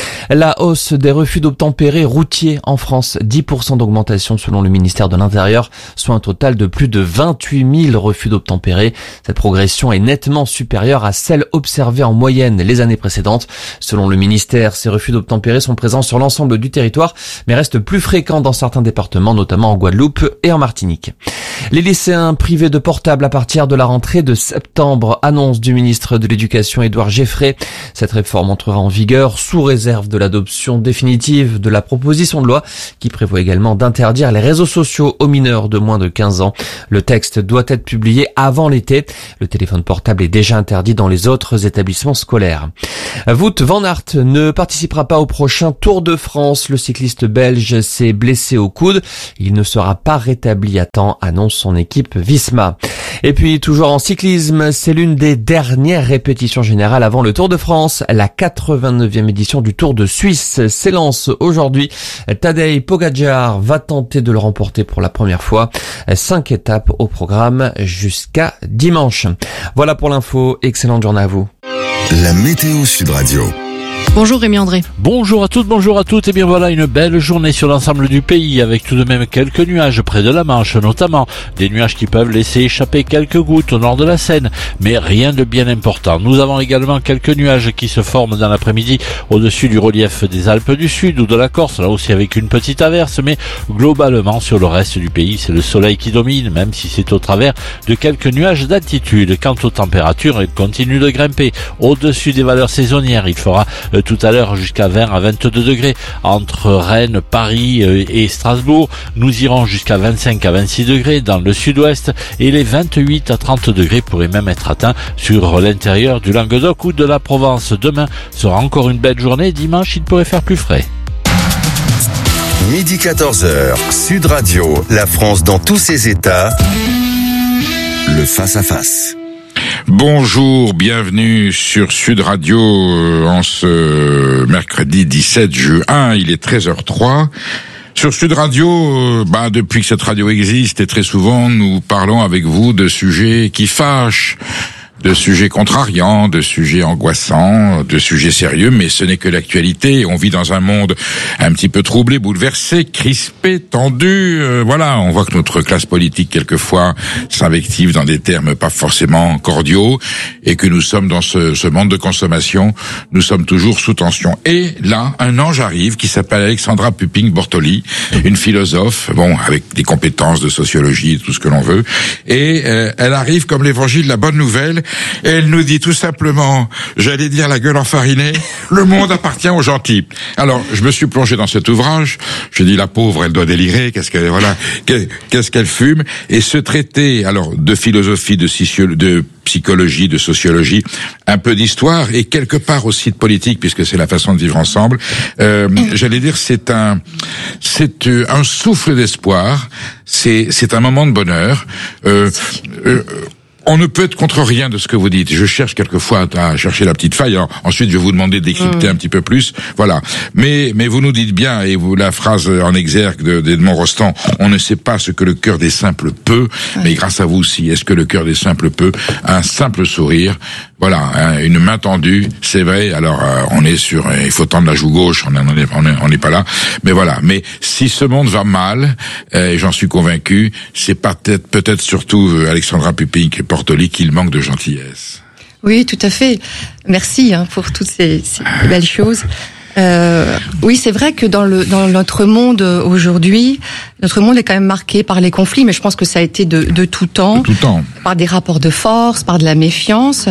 La hausse des refus d'obtempérer routiers en France, dix pour cent d'augmentation selon le ministère de l'Intérieur, soit un total de plus de vingt-huit mille refus d'obtempérer. Cette progression est nettement supérieure à celle observée en moyenne les années précédentes. Selon le ministère, ces refus d'obtempérer sont présents sur l'ensemble du territoire, mais restent plus fréquents dans certains départements, notamment en Guadeloupe et en Martinique. Les lycéens privés de portables à partir de la rentrée de septembre, annonce du ministre de l'Éducation Édouard Geffray. Cette réforme entrera en vigueur sous réserve de l'adoption définitive de la proposition de loi qui prévoit également d'interdire les réseaux sociaux aux mineurs de moins de quinze ans. Le texte doit être publié avant l'été. Le téléphone portable est déjà interdit dans les autres établissements scolaires. Wout van Aert ne participera pas au prochain Tour de France. Le cycliste belge s'est blessé au coude. Il ne sera pas rétabli à temps, annonce son équipe Visma. Et puis toujours en cyclisme, c'est l'une des dernières répétitions générales avant le Tour de France. La quatre-vingt-neuvième édition du Tour de Suisse s'élance aujourd'hui. Tadej Pogačar va tenter de le remporter pour la première fois. Cinq étapes au programme jusqu'à dimanche. Voilà pour l'info. Excellente journée à vous. La météo Sud Radio. Bonjour Rémi André. Bonjour à toutes, bonjour à toutes. Et bien voilà une belle journée sur l'ensemble du pays avec tout de même quelques nuages près de la Manche notamment. Des nuages qui peuvent laisser échapper quelques gouttes au nord de la Seine, mais rien de bien important. Nous avons également quelques nuages qui se forment dans l'après-midi au-dessus du relief des Alpes du Sud ou de la Corse, là aussi avec une petite averse, mais globalement sur le reste du pays c'est le soleil qui domine, même si c'est au travers de quelques nuages d'altitude. Quant aux températures, elles continuent de grimper au-dessus des valeurs saisonnières. Il fera tout à l'heure jusqu'à vingt à vingt-deux degrés entre Rennes, Paris et Strasbourg. Nous irons jusqu'à vingt-cinq à vingt-six degrés dans le sud-ouest et les vingt-huit à trente degrés pourraient même être atteints sur l'intérieur du Languedoc ou de la Provence. Demain sera encore une belle journée. Dimanche, il pourrait faire plus frais. Midi quatorze heures, Sud Radio, la France dans tous ses états. Le face-à-face. Bonjour, bienvenue sur Sud Radio euh, en ce mercredi dix-sept juin, il est treize heures trois. Sur Sud Radio, euh, bah, depuis que cette radio existe, et très souvent nous parlons avec vous de sujets qui fâchent, de sujets contrariants, de sujets angoissants, de sujets sérieux, mais ce n'est que l'actualité. On vit dans un monde un petit peu troublé, bouleversé, crispé, tendu. Euh, voilà, on voit que notre classe politique, quelquefois, s'invective dans des termes pas forcément cordiaux, et que nous sommes dans ce, ce monde de consommation, nous sommes toujours sous tension. Et là, un ange arrive qui s'appelle Alexandra Puping-Bortoli, une philosophe, bon, avec des compétences de sociologie et tout ce que l'on veut, et euh, elle arrive comme l'évangile de la bonne nouvelle. Et elle nous dit tout simplement, j'allais dire la gueule enfarinée, le monde appartient aux gentils. Alors, je me suis plongé dans cet ouvrage, je dis la pauvre, elle doit délirer, qu'est-ce qu'elle, voilà, qu'est-ce qu'elle fume, et ce traité, alors, de philosophie, de, sociolo- de psychologie, de sociologie, un peu d'histoire, et quelque part aussi de politique, puisque c'est la façon de vivre ensemble, euh, j'allais dire, c'est un, c'est un souffle d'espoir, c'est, c'est un moment de bonheur, euh, euh on ne peut être contre rien de ce que vous dites. Je cherche quelquefois à chercher la petite faille. Alors, ensuite, je vais vous demander de décrypter mmh. un petit peu plus. Voilà. Mais, mais vous nous dites bien, et vous, la phrase en exergue de, d'Edmond Rostand, on ne sait pas ce que le cœur des simples peut, mmh. mais grâce à vous aussi, est-ce que le cœur des simples peut? Un simple sourire. Voilà. Hein, une main tendue. C'est vrai. Alors, euh, on est sur, euh, il faut tendre la joue gauche. On n'est on est, on est pas là. Mais voilà. Mais si ce monde va mal, euh, et j'en suis convaincu, c'est peut-être, peut-être surtout euh, Alexandra Puping-Bortoli qu'il manque de gentillesse. Oui, tout à fait. Merci hein, pour toutes ces, ces belles choses. Euh, oui, c'est vrai que dans le dans notre monde aujourd'hui, notre monde est quand même marqué par les conflits, mais je pense que ça a été de, de tout temps, de tout temps, par des rapports de force, par de la méfiance.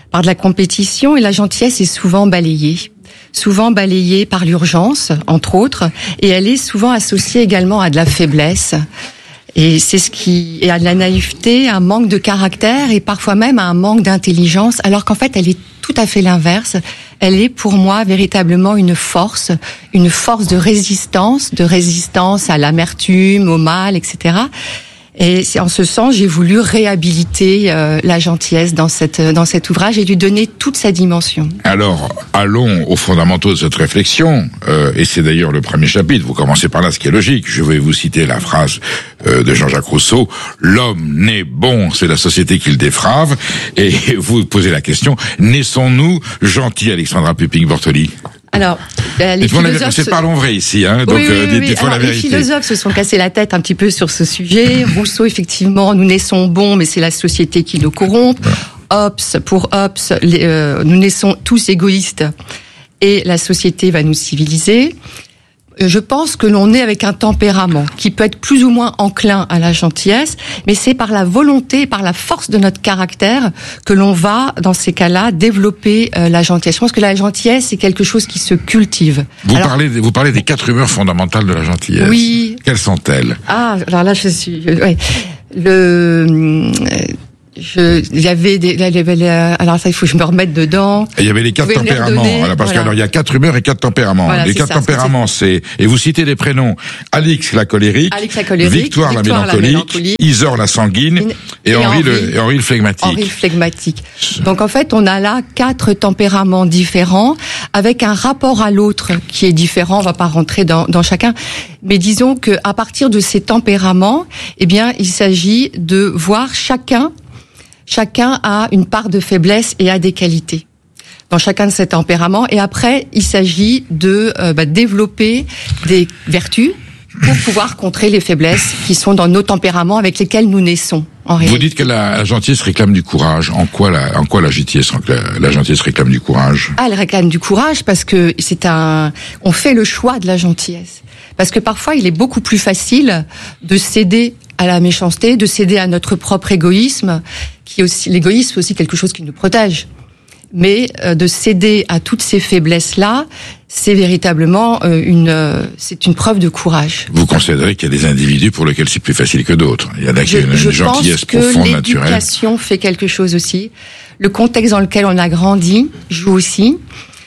par de la compétition, et la gentillesse est souvent balayée. Souvent balayée par l'urgence, entre autres, et elle est souvent associée également à de la faiblesse. Et c'est ce qui, et à de la naïveté, un manque de caractère, et parfois même à un manque d'intelligence, alors qu'en fait, elle est tout à fait l'inverse. Elle est pour moi véritablement une force, une force de résistance, de résistance à l'amertume, au mal, et cetera. Et c'est en ce sens, j'ai voulu réhabiliter euh, la gentillesse dans cette dans cet ouvrage et lui donner toute sa dimension. Alors, allons aux fondamentaux de cette réflexion, euh, et c'est d'ailleurs le premier chapitre. Vous commencez par là, ce qui est logique. Je vais vous citer la phrase euh, de Jean-Jacques Rousseau : l'homme né bon, c'est la société qui le défrave. Et vous posez la question : naissons-nous gentils, Alexandra Pupin-Bortoli ? Alors, euh, les philosophes... C'est parlons vrai ici, hein, donc oui, oui, euh, oui, dites-moi la vérité. Les philosophes se sont cassés la tête un petit peu sur ce sujet. Rousseau, effectivement, nous naissons bons, mais c'est la société qui nous corrompt. Hobbes, pour Hobbes, les, euh, nous naissons tous égoïstes et la société va nous civiliser. Je pense que l'on est avec un tempérament qui peut être plus ou moins enclin à la gentillesse, mais c'est par la volonté, par la force de notre caractère que l'on va, dans ces cas-là, développer euh, la gentillesse. Je pense que la gentillesse, c'est quelque chose qui se cultive. Vous alors, parlez, vous parlez des quatre humeurs fondamentales de la gentillesse. Oui. Quelles sont-elles ? Ah, alors là, je suis... Ouais. Le... Je, il y avait des, il y avait les, alors ça, il faut que je me remette dedans. Et il y avait les quatre tempéraments. Alors, parce voilà. qu'alors, il y a quatre humeurs et quatre tempéraments. Voilà, les quatre ça, tempéraments, c'est, et vous citez des prénoms. Alix, la colérique. Alix, la colérique. Victoire, Victoire la, mélancolique, la mélancolie. Isor, la sanguine. Et, et, Henri, Henri, le, et Henri, le flegmatique. Henri, le flegmatique. Donc, en fait, on a là quatre tempéraments différents, avec un rapport à l'autre qui est différent. On va pas rentrer dans, dans chacun. Mais disons que, à partir de ces tempéraments, eh bien, il s'agit de voir chacun Chacun a une part de faiblesse et a des qualités dans chacun de ces tempéraments. Et après, il s'agit de euh, bah, développer des vertus pour pouvoir contrer les faiblesses qui sont dans nos tempéraments avec lesquels nous naissons. En réalité. Vous dites que la, la gentillesse réclame du courage. En quoi la, en quoi la gentillesse, la, la gentillesse réclame du courage ? Ah, elle réclame du courage parce que c'est un, on fait le choix de la gentillesse. Parce que parfois, il est beaucoup plus facile de céder à la méchanceté, de céder à notre propre égoïsme, qui est aussi, l'égoïsme, c'est aussi quelque chose qui nous protège. Mais euh, de céder à toutes ces faiblesses-là, c'est véritablement euh, une, euh, c'est une preuve de courage. Vous considérez qu'il y a des individus pour lesquels c'est plus facile que d'autres. Il y en a qui ont une, une gentillesse profonde, naturelle. Je pense que l'éducation fait quelque chose aussi. Le contexte dans lequel on a grandi joue aussi.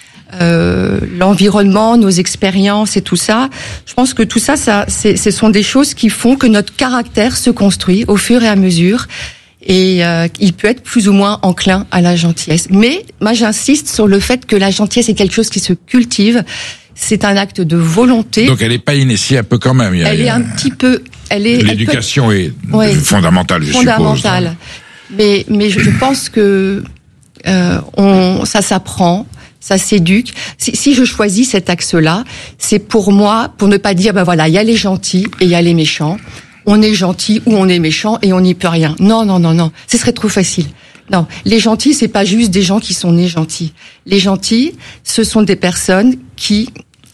Euh, l'environnement, nos expériences et tout ça. Je pense que tout ça, ça, c'est, ce sont des choses qui font que notre caractère se construit au fur et à mesure. Et euh, il peut être plus ou moins enclin à la gentillesse. Mais moi, j'insiste sur le fait que la gentillesse est quelque chose qui se cultive. C'est un acte de volonté. Donc elle est pas innée, un peu quand même. Il y a, elle est un petit peu. Elle est. L'éducation elle peut, est ouais, fondamentale, je fondamentale. suppose. Mais mais je pense que euh, on ça s'apprend. Ça s'éduque. Si, si je choisis cet axe-là, c'est pour moi, pour ne pas dire, ben voilà, il y a les gentils et il y a les méchants. On est gentil ou on est méchant et on n'y peut rien. Non, non, non, non. Ce serait trop facile. Non. Les gentils, c'est pas juste des gens qui sont nés gentils. Les gentils, ce sont des personnes qui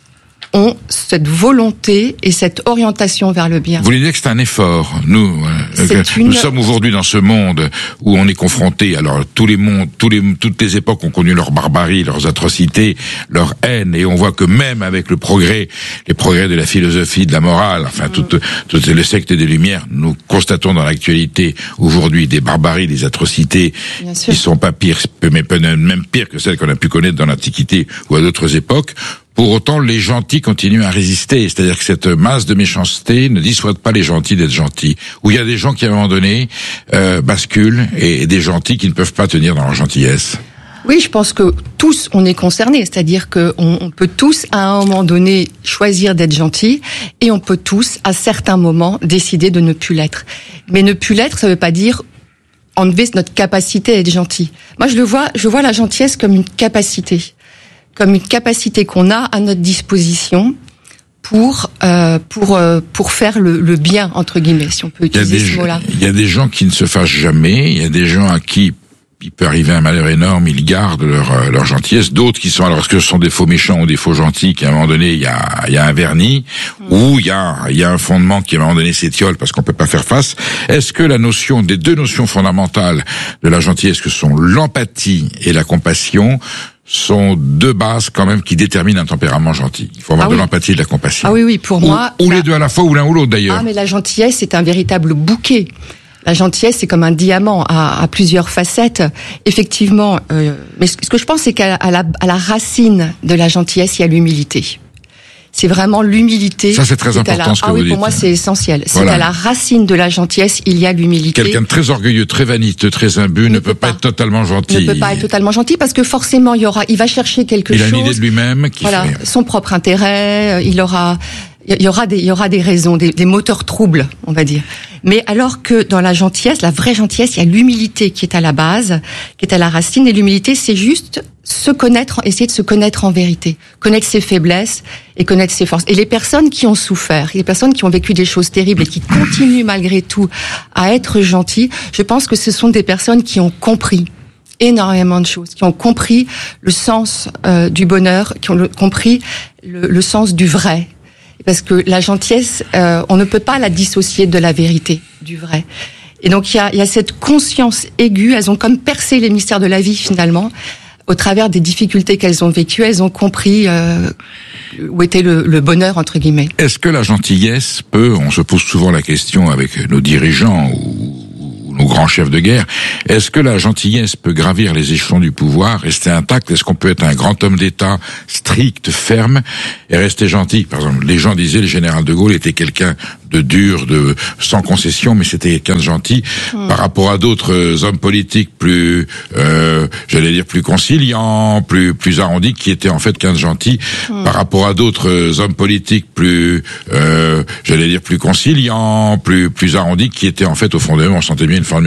ont cette volonté et cette orientation vers le bien. Vous voulez dire que c'est un effort. Nous, euh, une... nous sommes aujourd'hui dans ce monde où on est confronté. Alors tous les mondes, tous les, toutes les époques ont connu leur barbarie, leurs atrocités, leur haine, et on voit que même avec le progrès, les progrès de la philosophie, de la morale, enfin toutes, toutes les sectes des Lumières, nous constatons dans l'actualité aujourd'hui des barbaries, des atrocités qui sont pas pires, mais même pires que celles qu'on a pu connaître dans l'Antiquité ou à d'autres époques. Pour autant, les gentils continuent à résister. C'est-à-dire que cette masse de méchanceté ne dissuade pas les gentils d'être gentils. Où il y a des gens qui, à un moment donné, euh, basculent, et des gentils qui ne peuvent pas tenir dans leur gentillesse. Oui, je pense que tous, on est concernés. C'est-à-dire qu'on on peut tous, à un moment donné, choisir d'être gentils, et on peut tous, à certains moments, décider de ne plus l'être. Mais ne plus l'être, ça ne veut pas dire enlever notre capacité à être gentil. Moi, je le vois, je vois la gentillesse comme une capacité. comme une capacité qu'on a à notre disposition pour euh, pour euh, pour faire le, le bien, entre guillemets, si on peut utiliser ce mot-là. Il y a des gens qui ne se fâchent jamais, il y a des gens à qui il peut arriver un malheur énorme, ils gardent leur, leur gentillesse. D'autres qui sont, alors est-ce que ce sont des faux méchants ou des faux gentils, qu'à un moment donné, il y a, il y a un vernis, mmh. ou il y a, il y a un fondement qui à un moment donné s'étiole parce qu'on peut pas faire face. Est-ce que la notion, des deux notions fondamentales de la gentillesse, que sont l'empathie et la compassion, sont deux bases quand même qui déterminent un tempérament gentil? Il faut avoir ah de oui. l'empathie et de la compassion. Ah oui, oui, pour ou, moi... Ou la... les deux à la fois, ou l'un ou l'autre d'ailleurs. Ah, mais la gentillesse, c'est un véritable bouquet. La gentillesse, c'est comme un diamant à, à plusieurs facettes. Effectivement, euh, mais ce que je pense, c'est qu'à à la, à la racine de la gentillesse, il y a l'humilité. C'est vraiment l'humilité. Ça, c'est très important, la... ce que ah, vous oui, dites. Pour moi, c'est essentiel. Voilà. C'est qu'à la racine de la gentillesse, il y a l'humilité. Quelqu'un de très orgueilleux, très vaniteux, très imbu ne, ne peut pas, pas être totalement gentil. Ne peut pas être totalement gentil parce que forcément, il y aura, il va chercher quelque il chose. Il a une idée de lui-même qui voilà, fait... son propre intérêt. Il aura, il y aura des, il y aura des raisons, des, des moteurs troubles, on va dire. Mais alors que dans la gentillesse, la vraie gentillesse, il y a l'humilité qui est à la base, qui est à la racine. Et l'humilité, c'est juste se connaître, essayer de se connaître en vérité, connaître ses faiblesses et connaître ses forces. Et les personnes qui ont souffert, les personnes qui ont vécu des choses terribles et qui continuent malgré tout à être gentilles, je pense que ce sont des personnes qui ont compris énormément de choses, qui ont compris le sens euh, du bonheur, qui ont le, compris le, le sens du vrai. Parce que la gentillesse, euh, on ne peut pas la dissocier de la vérité, du vrai. Et donc il y a, il y a cette conscience aiguë, elles ont comme percé les mystères de la vie finalement, au travers des difficultés qu'elles ont vécues, elles ont compris euh, où était le, le bonheur, entre guillemets. Est-ce que la gentillesse peut, on se pose souvent la question avec nos dirigeants ou nos grands chefs de guerre, est-ce que la gentillesse peut gravir les échelons du pouvoir, rester intacte? Est-ce qu'on peut être un grand homme d'État strict, ferme, et rester gentil? Par exemple, les gens disaient, le général de Gaulle était quelqu'un de dur, de sans concession, mais c'était quelqu'un de gentil, mmh. par rapport à d'autres hommes politiques plus, euh, j'allais dire plus conciliants, plus plus arrondis, qui étaient en fait quelqu'un de gentil, mmh. par rapport à d'autres hommes politiques plus, euh, j'allais dire plus conciliants, plus plus arrondis, qui étaient en fait au fond d'eux, on sentait bien une forme